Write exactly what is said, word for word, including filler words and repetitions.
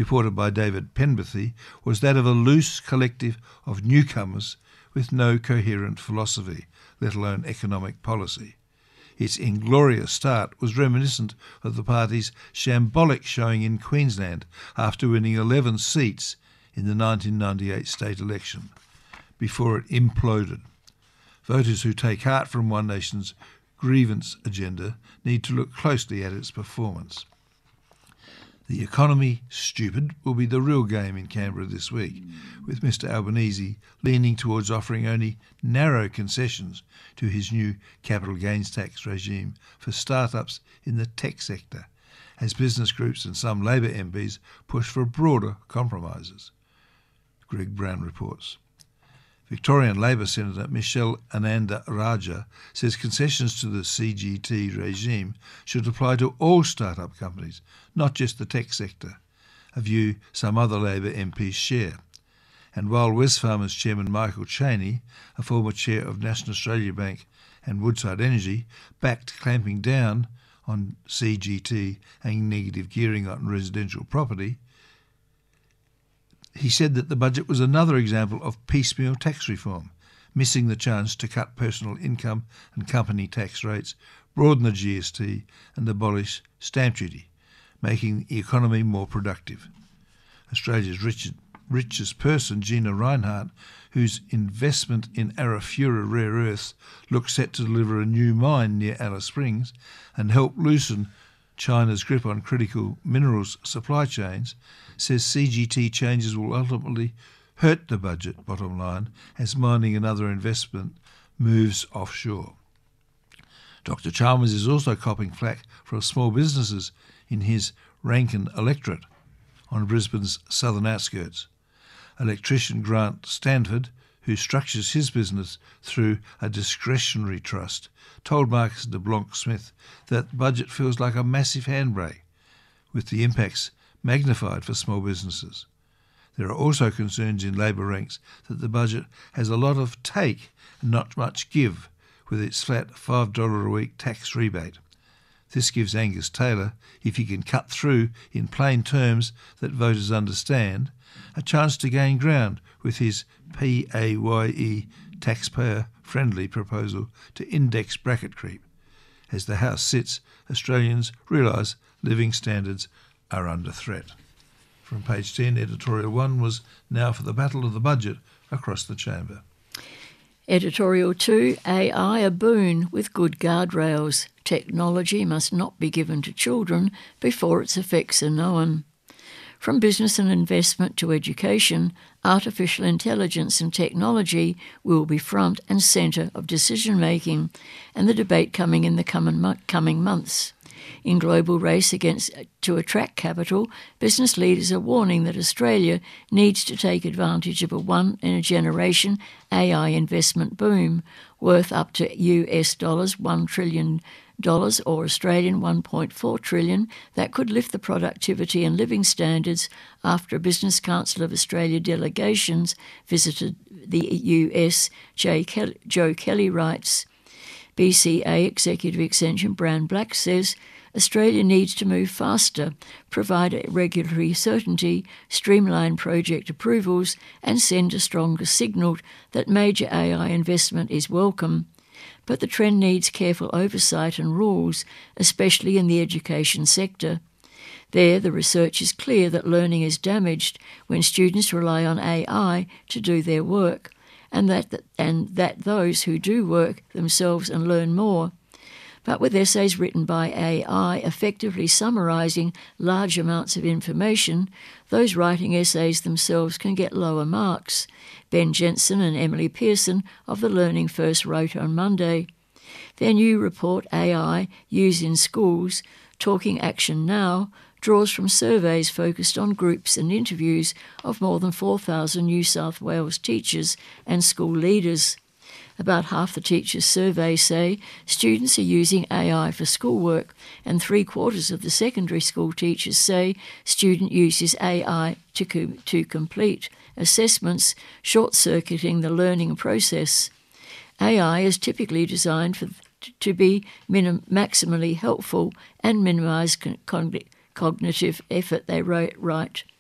reported by David Penberthy, was that of a loose collective of newcomers with no coherent philosophy, let alone economic policy. Its inglorious start was reminiscent of the party's shambolic showing in Queensland after winning eleven seats in the nineteen ninety-eight state election, before it imploded. Voters who take heart from One Nation's grievance agenda need to look closely at its performance. The economy stupid will be the real game in Canberra this week, with Mr Albanese leaning towards offering only narrow concessions to his new capital gains tax regime for startups in the tech sector, as business groups and some Labor M Ps push for broader compromises. Greg Brown reports. Victorian Labor Senator Michelle Ananda Raja says concessions to the C G T regime should apply to all start-up companies, not just the tech sector, a view some other Labor M Ps share. And while Wesfarmers chairman Michael Chaney, a former chair of National Australia Bank and Woodside Energy, backed clamping down on C G T and negative gearing on residential property, he said that the budget was another example of piecemeal tax reform, missing the chance to cut personal income and company tax rates, broaden the G S T and abolish stamp duty, making the economy more productive. Australia's richest, richest person, Gina Rinehart, whose investment in Arafura Rare Earths looks set to deliver a new mine near Alice Springs and help loosen China's grip on critical minerals supply chains, says C G T changes will ultimately hurt the budget bottom line as mining and other investment moves offshore. Doctor Chalmers is also copping flack for small businesses in his Rankin electorate on Brisbane's southern outskirts. Electrician Grant Stanford, who structures his business through a discretionary trust, told Marcus de Blanc-Smith that the budget feels like a massive handbrake, with the impacts magnified for small businesses. There are also concerns in Labor ranks that the budget has a lot of take and not much give, with its flat five dollars a week tax rebate. This gives Angus Taylor, if he can cut through in plain terms that voters understand, a chance to gain ground with his P A Y E taxpayer-friendly proposal to index bracket creep. As the House sits, Australians realise living standards are under threat. From page ten, editorial one was Now for the Battle of the Budget across the chamber. Editorial two, A I a boon with good guardrails. Technology must not be given to children before its effects are known. From business and investment to education, artificial intelligence and technology will be front and centre of decision-making and the debate coming in the coming months. In global race against to attract capital, business leaders are warning that Australia needs to take advantage of a one-in-a-generation A I investment boom, worth up to U S dollars one trillion dollars or Australian one point four trillion dollars, that could lift the productivity and living standards after a Business Council of Australia delegations visited the U S. Joe Kelly writes, B C A Executive Extension Brown Black says, Australia needs to move faster, provide regulatory certainty, streamline project approvals and send a stronger signal that major A I investment is welcome. But the trend needs careful oversight and rules, especially in the education sector. There, the research is clear that learning is damaged when students rely on A I to do their work, and that, and that those who do work themselves and learn more. But with essays written by A I effectively summarising large amounts of information, those writing essays themselves can get lower marks. Ben Jensen and Emily Pearson of the Learning First wrote on Monday. Their new report, A I Used in Schools, Talking Action Now, draws from surveys focused on groups and interviews of more than four thousand New South Wales teachers and school leaders. About half the teachers surveyed say students are using A I for schoolwork, and three-quarters of the secondary school teachers say student uses A I to, co- to complete assessments, short-circuiting the learning process. A I is typically designed for, to be minim- maximally helpful and minimise con- con- cognitive effort, they write.